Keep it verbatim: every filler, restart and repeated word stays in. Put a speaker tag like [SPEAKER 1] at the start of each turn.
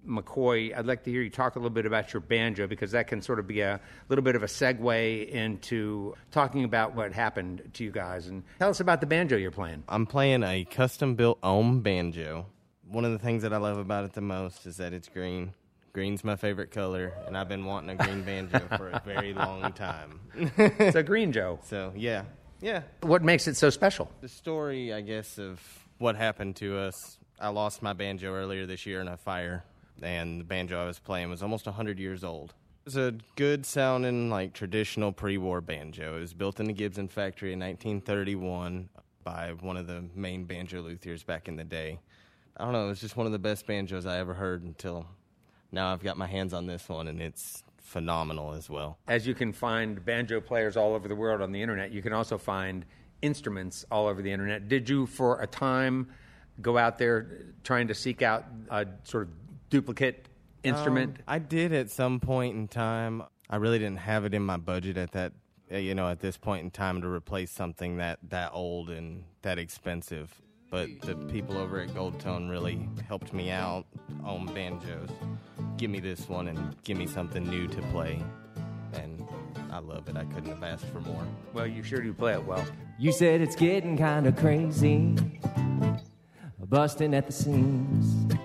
[SPEAKER 1] McCoy, I'd like to hear you talk a little bit about your banjo, because that can sort of be a little bit of a segue into talking about what happened to you guys. And tell us about the banjo you're playing.
[SPEAKER 2] I'm playing a custom-built ohm banjo. One of the things that I love about it the most is that it's green. Green's my favorite color, and I've been wanting a green banjo for a very long time.
[SPEAKER 1] It's a green Joe.
[SPEAKER 2] So, yeah. Yeah.
[SPEAKER 1] What makes it so special?
[SPEAKER 2] The story, I guess, of what happened to us. I lost my banjo earlier this year in a fire, and the banjo I was playing was almost one hundred years old. It was a good-sounding, like, traditional pre-war banjo. It was built in the Gibson factory in nineteen thirty-one by one of the main banjo luthiers back in the day. I don't know, it was just one of the best banjos I ever heard until now I've got my hands on this one, and it's phenomenal as well.
[SPEAKER 1] As you can find banjo players all over the world on the internet, you can also find instruments all over the internet. Did you, for a time, go out there trying to seek out a sort of duplicate instrument?
[SPEAKER 2] Um, I did at some point in time. I really didn't have it in my budget at that, you know, at this point in time to replace something that, that old and that expensive. But the people over at Gold Tone really helped me out on banjos. Give me this one and give me something new to play. And I love it. I couldn't have asked for more.
[SPEAKER 1] Well, you sure do play it well.
[SPEAKER 3] You said it's getting kind of crazy, busting at the seams.